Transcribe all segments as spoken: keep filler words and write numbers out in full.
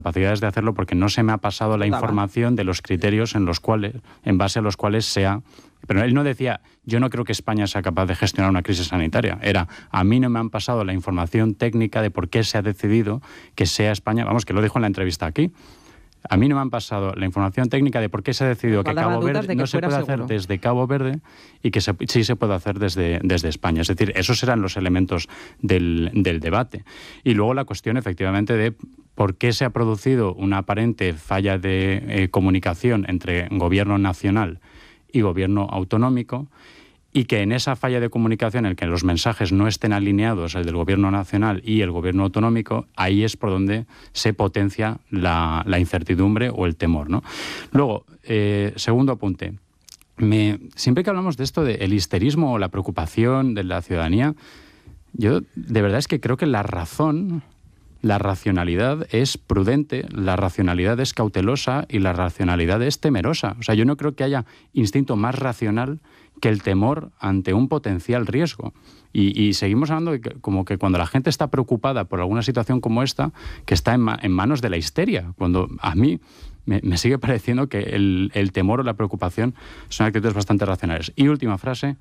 capacidades de hacerlo porque no se me ha pasado la información de los criterios en los cuales, en base a los cuales sea... Pero él no decía, yo no creo que España sea capaz de gestionar una crisis sanitaria. Era, a mí no me han pasado la información técnica de por qué se ha decidido que sea España... Vamos, que lo dijo en la entrevista aquí. A mí no me han pasado la información técnica de por qué se ha decidido que Cabo Verde que no se puede hacer seguro. desde Cabo Verde y que se, sí se puede hacer desde, desde España. Es decir, esos eran los elementos del, del debate. Y luego la cuestión, efectivamente, de por qué se ha producido una aparente falla de eh, comunicación entre gobierno nacional y gobierno autonómico, y que en esa falla de comunicación, en el que los mensajes no estén alineados, el del gobierno nacional y el gobierno autonómico, ahí es por donde se potencia la, la incertidumbre o el temor, ¿no? Luego, eh, segundo apunte. Me, siempre que hablamos de esto, del histerismo o la preocupación de la ciudadanía, yo de verdad es que creo que la razón, la racionalidad es prudente, la racionalidad es cautelosa y la racionalidad es temerosa. O sea, yo no creo que haya instinto más racional que el temor ante un potencial riesgo. Y, y seguimos hablando de que, como que cuando la gente está preocupada por alguna situación como esta, que está en, ma en manos de la histeria, cuando a mí me, me sigue pareciendo que el, el temor o la preocupación son actitudes bastante racionales. Y última frase,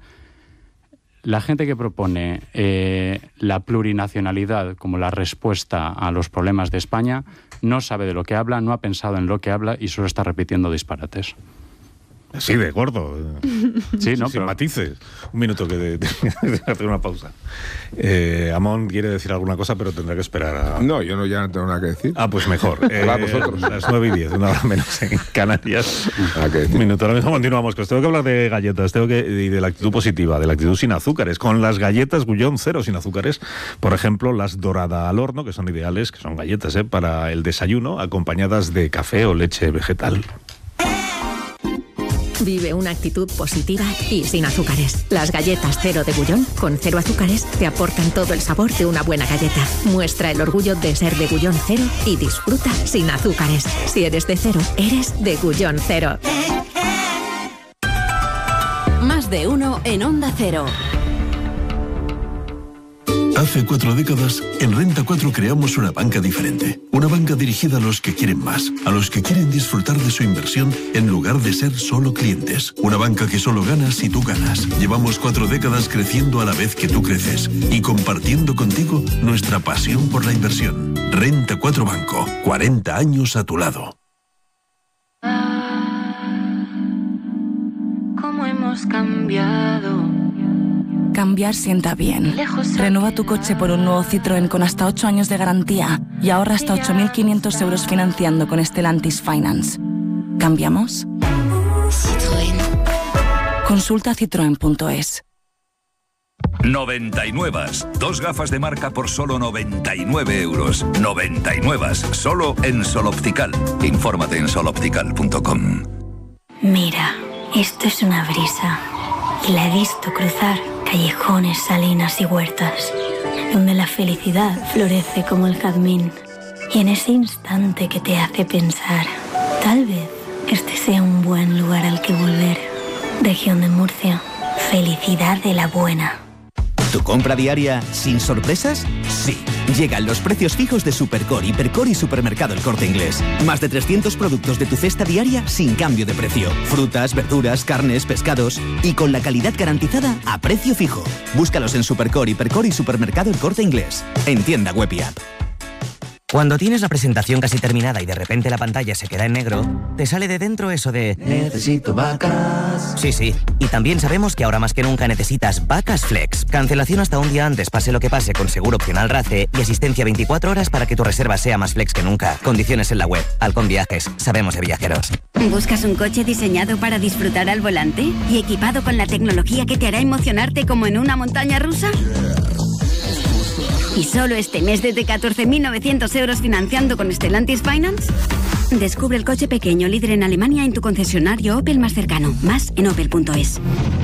la gente que propone eh, la plurinacionalidad como la respuesta a los problemas de España no sabe de lo que habla, no ha pensado en lo que habla y solo está repitiendo disparates. Sí, de gordo. Sí, no, sin pero... matices. Un minuto que de, de, de hacer una pausa. Eh, Amón quiere decir alguna cosa, pero tendrá que esperar a... No, yo no, ya no tengo nada que decir. Ah, pues mejor. Eh, Va, vosotros. Las nueve y diez, una hora menos en Canarias. Un minuto. Ahora mismo continuamos. Que os tengo que hablar de galletas, tengo que y de la actitud positiva, de la actitud sin azúcares. Con las galletas Gullón cero sin azúcares, por ejemplo, las dorada al horno, que son ideales, que son galletas eh, para el desayuno, acompañadas de café o leche vegetal. Vive una actitud positiva y sin azúcares. Las galletas cero de Gullón, con cero azúcares, te aportan todo el sabor de una buena galleta. Muestra el orgullo de ser de Gullón cero y disfruta sin azúcares. Si eres de cero, eres de Gullón cero. Más de uno en Onda Cero. Hace cuatro décadas, en Renta cuatro creamos una banca diferente. Una banca dirigida a los que quieren más, a los que quieren disfrutar de su inversión en lugar de ser solo clientes. Una banca que solo gana si tú ganas. Llevamos cuatro décadas creciendo a la vez que tú creces y compartiendo contigo nuestra pasión por la inversión. Renta cuatro Banco, cuarenta años a tu lado. ¿Cómo hemos cambiado? Cambiar sienta bien. Renueva tu coche por un nuevo Citroën con hasta ocho años de garantía y ahorra hasta ocho mil quinientos euros financiando con Stellantis Finance. ¿Cambiamos? Citroën. Consulta citroen punto es. noventa y nueve. Dos gafas de marca por solo noventa y nueve euros. noventa y nueve. Solo en Sol Optical. Infórmate en sol optical punto com. Mira, esto es una brisa. Y la he visto cruzar callejones, salinas y huertas, donde la felicidad florece como el jazmín. Y en ese instante que te hace pensar, tal vez este sea un buen lugar al que volver. Región de Murcia, felicidad de la buena. ¿Tu compra diaria sin sorpresas? Sí. Llegan los precios fijos de Supercore, Hipercore y Supermercado El Corte Inglés. Más de trescientos productos de tu cesta diaria sin cambio de precio. Frutas, verduras, carnes, pescados y con la calidad garantizada a precio fijo. Búscalos en Supercore, Hipercore y Supermercado El Corte Inglés. En tienda web y app. Cuando tienes la presentación casi terminada y de repente la pantalla se queda en negro, te sale de dentro eso de... Necesito vacas. Sí, sí. Y también sabemos que ahora más que nunca necesitas Vacas Flex. Cancelación hasta un día antes, pase lo que pase, con seguro opcional RACE y asistencia veinticuatro horas para que tu reserva sea más flex que nunca. Condiciones en la web. Halcón Viajes. Sabemos de viajeros. ¿Buscas un coche diseñado para disfrutar al volante y equipado con la tecnología que te hará emocionarte como en una montaña rusa? ¿Y solo este mes desde catorce mil novecientos euros financiando con Stellantis Finance? Descubre el coche pequeño líder en Alemania en tu concesionario Opel más cercano. Más en opel punto es.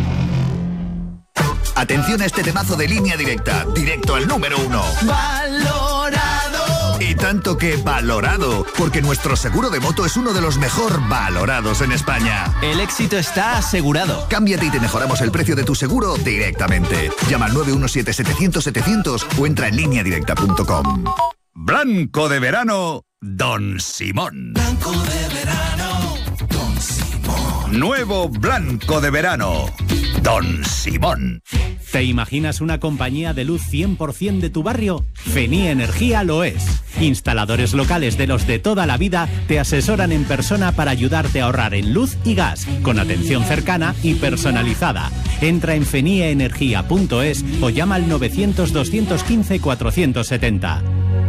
Atención a este temazo de Línea Directa, directo al número uno. Valorado. Y tanto que valorado, porque nuestro seguro de moto es uno de los mejor valorados en España. El éxito está asegurado. Cámbiate y te mejoramos el precio de tu seguro directamente. Llama al nueve uno siete, setecientos, setecientos o entra en línea directa punto com. Blanco de verano Don Simón. Blanco de verano, Don Simón. Nuevo blanco de verano, Don Simón. ¿Te imaginas una compañía de luz cien por ciento de tu barrio? Fenie Energía lo es. Instaladores locales de los de toda la vida te asesoran en persona para ayudarte a ahorrar en luz y gas, con atención cercana y personalizada. Entra en fenie energía punto es o llama al novecientos, doscientos quince, cuatrocientos setenta.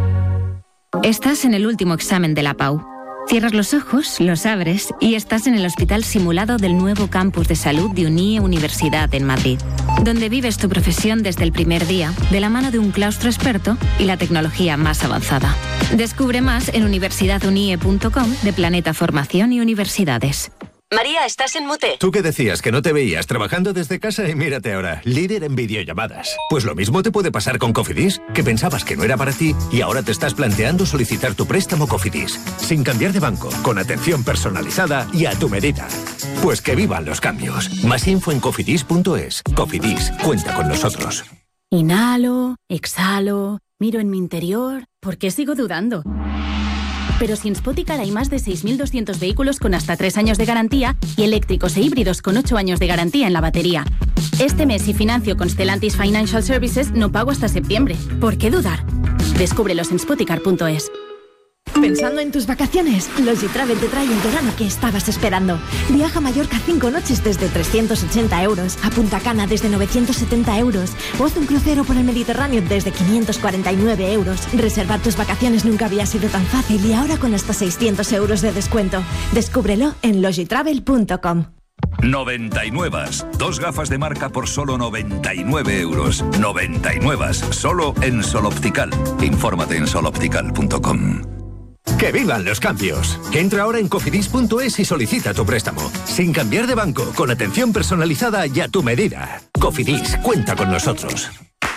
Estás en el último examen de la Pau. Cierras los ojos, los abres y estás en el hospital simulado del nuevo campus de salud de UNIE Universidad en Madrid, donde vives tu profesión desde el primer día, de la mano de un claustro experto y la tecnología más avanzada. Descubre más en universidad unie punto com de Planeta Formación y Universidades. María, estás en mute. Tú que decías que no te veías trabajando desde casa y mírate ahora, líder en videollamadas. Pues lo mismo te puede pasar con Cofidis, que pensabas que no era para ti y ahora te estás planteando solicitar tu préstamo Cofidis, sin cambiar de banco, con atención personalizada y a tu medida. Pues que vivan los cambios. Más info en cofidis punto es. Cofidis, cuenta con nosotros. Inhalo, exhalo, miro en mi interior. ¿Por qué sigo dudando? Pero si en Spoticar hay más de seis mil doscientos vehículos con hasta tres años de garantía y eléctricos e híbridos con ocho años de garantía en la batería. Este mes, si financio con Stellantis Financial Services, no pago hasta septiembre. ¿Por qué dudar? Descúbrelos en spoticar punto es. ¿Pensando en tus vacaciones? Logitravel te trae el verano que estabas esperando. Viaja a Mallorca cinco noches desde trescientos ochenta euros, a Punta Cana desde novecientos setenta euros, o haz un crucero por el Mediterráneo desde quinientos cuarenta y nueve euros. Reservar tus vacaciones nunca había sido tan fácil y ahora con hasta seiscientos euros de descuento. Descúbrelo en logitravel punto com. noventa y nueve. Dos gafas de marca por solo noventa y nueve euros. noventa y nueve. Solo en Sol Optical. Infórmate en sol optical punto com. ¡Que vivan los cambios! Entra ahora en cofidis punto es y solicita tu préstamo. Sin cambiar de banco, con atención personalizada y a tu medida. Cofidis, cuenta con nosotros.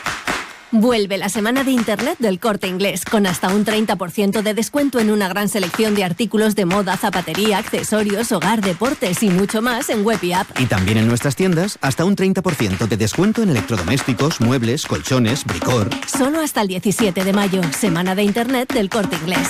Vuelve la semana de Internet del Corte Inglés, con hasta un treinta por ciento de descuento en una gran selección de artículos de moda, zapatería, accesorios, hogar, deportes y mucho más en web y app. Y también en nuestras tiendas, hasta un treinta por ciento de descuento en electrodomésticos, muebles, colchones, bricor. Solo hasta el diecisiete de mayo, semana de Internet del Corte Inglés.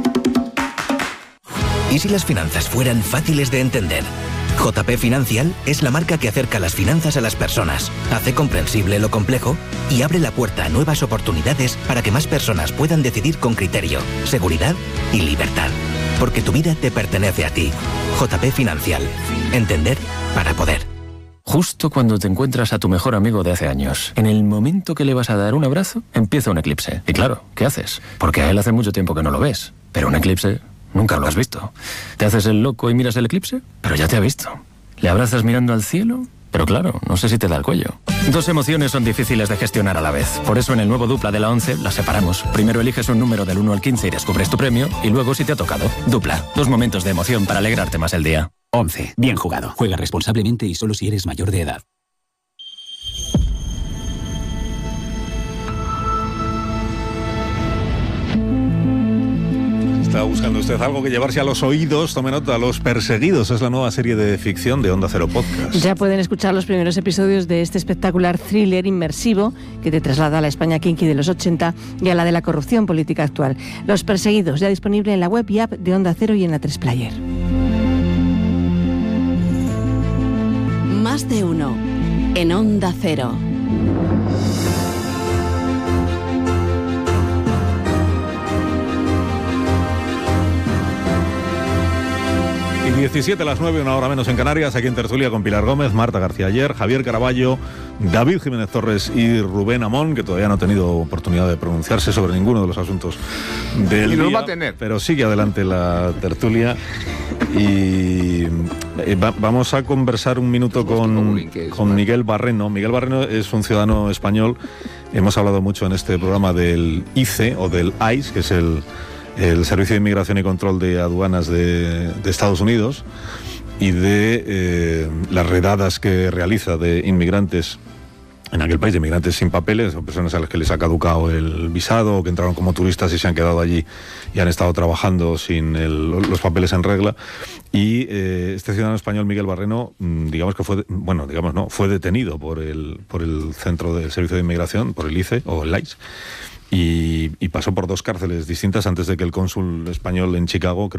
¿Y si las finanzas fueran fáciles de entender? J P Financial es la marca que acerca las finanzas a las personas, hace comprensible lo complejo y abre la puerta a nuevas oportunidades para que más personas puedan decidir con criterio, seguridad y libertad. Porque tu vida te pertenece a ti. J P Financial. Entender para poder. Justo cuando te encuentras a tu mejor amigo de hace años, en el momento que le vas a dar un abrazo, empieza un eclipse. Y claro, ¿qué haces? Porque a él hace mucho tiempo que no lo ves. Pero un eclipse... nunca lo has visto. ¿Te haces el loco y miras el eclipse? Pero ya te ha visto. ¿Le abrazas mirando al cielo? Pero claro, no sé si te da el cuello. Dos emociones son difíciles de gestionar a la vez. Por eso en el nuevo Dupla de la once las separamos. Primero eliges un número del uno al quince y descubres tu premio. Y luego si te ha tocado. Dupla. Dos momentos de emoción para alegrarte más el día. once. Bien jugado. Juega responsablemente y solo si eres mayor de edad. Está buscando usted algo que llevarse a los oídos. Tome nota, Los Perseguidos es la nueva serie de ficción de Onda Cero Podcast. Ya pueden escuchar los primeros episodios de este espectacular thriller inmersivo que te traslada a la España kinky de los ochenta y a la de la corrupción política actual. Los Perseguidos, ya disponible en la web y app de Onda Cero y en la tres Player. Más de uno en Onda Cero. diecisiete a las nueve, una hora menos en Canarias, aquí en tertulia con Pilar Gómez, Marta García Ayer, Javier Caraballo, David Jiménez Torres y Rubén Amón, que todavía no ha tenido oportunidad de pronunciarse sobre ninguno de los asuntos del y día, lo va a tener. Pero sigue adelante la tertulia y eh, va, vamos a conversar un minuto con, con Miguel Barreno. Miguel Barreno es un ciudadano español. Hemos hablado mucho en este programa del I C E o del I C E, que es el el Servicio de Inmigración y Control de Aduanas de, de Estados Unidos, y de eh, las redadas que realiza de inmigrantes en aquel país, de inmigrantes sin papeles, o personas a las que les ha caducado el visado, o que entraron como turistas y se han quedado allí y han estado trabajando sin el, los papeles en regla. Y eh, este ciudadano español, Miguel Barreno, digamos que fue, bueno, digamos no, fue detenido por el, por el Centro del Servicio de Inmigración, por el I C E o el I C E, y, y pasó por dos cárceles distintas antes de que el cónsul español en Chicago